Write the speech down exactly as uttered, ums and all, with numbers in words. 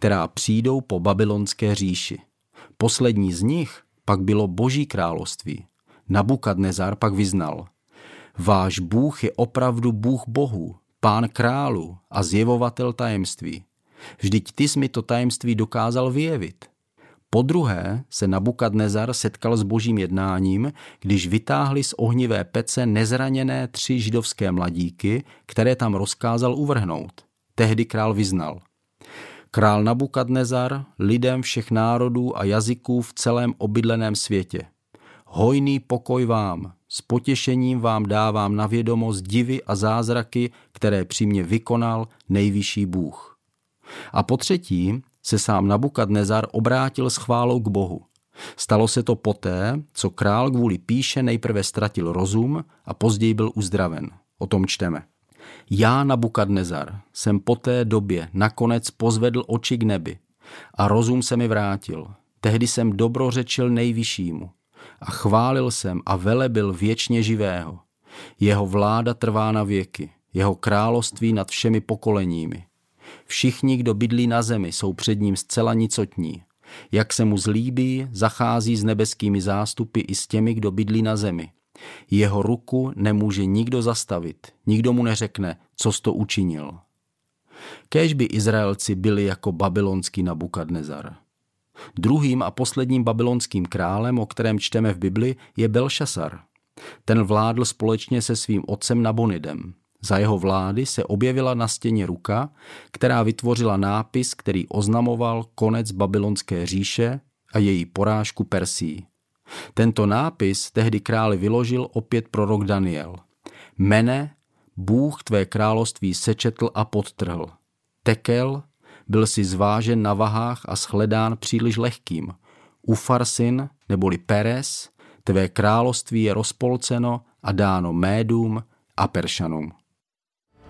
která přijdou po babylonské říši. Poslední z nich pak bylo Boží království. Nabukadnezar pak vyznal: váš Bůh je opravdu Bůh bohů, Pán králu a zjevovatel tajemství. Vždyť ty jsi mi to tajemství dokázal vyjevit. Podruhé se Nabukadnezar setkal s božím jednáním, když vytáhli z ohnivé pece nezraněné tři židovské mladíky, které tam rozkázal uvrhnout. Tehdy král vyznal: král Nabukadnezar, lidem všech národů a jazyků v celém obydleném světě. Hojný pokoj vám, s potěšením vám dávám na vědomost divy a zázraky, které při mně vykonal nejvyšší Bůh. A po třetí se sám Nabukadnezar obrátil s chválou k Bohu. Stalo se to poté, co král kvůli pýše nejprve ztratil rozum a později byl uzdraven. O tom čteme. Já, Nabukadnezar, jsem po té době nakonec pozvedl oči k nebi a rozum se mi vrátil. Tehdy jsem dobrořečil nejvyššímu a chválil jsem a velebil věčně živého. Jeho vláda trvá na věky, jeho království nad všemi pokoleními. Všichni, kdo bydlí na zemi, jsou před ním zcela nicotní. Jak se mu zlíbí, zachází s nebeskými zástupy i s těmi, kdo bydlí na zemi. Jeho ruku nemůže nikdo zastavit, nikdo mu neřekne, co jsi to učinil. Kéž by Izraelci byli jako babylonský Nabukadnezar. Druhým a posledním babylonským králem, o kterém čteme v Bibli, je Belšasar. Ten vládl společně se svým otcem Nabonidem. Za jeho vlády se objevila na stěně ruka, která vytvořila nápis, který oznamoval konec babylonské říše a její porážku Persii. Tento nápis tehdy králi vyložil opět prorok Daniel. Mene, Bůh tvé království sečetl a podtrhl. Tekel, byl si zvážen na vahách a shledán příliš lehkým. Ufarsin, neboli Peres, tvé království je rozpolceno a dáno Médům a Peršanům.